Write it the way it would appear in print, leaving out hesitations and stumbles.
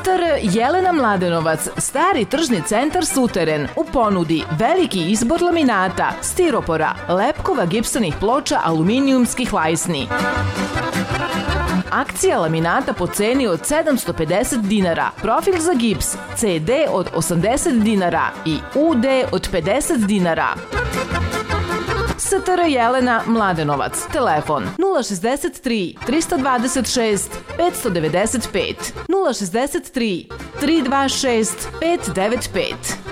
STR Jelena Mladenovac, stari tržni centar Suteren, u ponudi veliki izbor laminata, stiropora, lepkova, gipsanih ploča, aluminijumskih lajsni. Akcija laminata po ceni od 750 dinara, profil za gips CD od 80 dinara i UD od 50 dinara. STR Jelena Mladenovac, telefon 063 326 595, 063 326 595.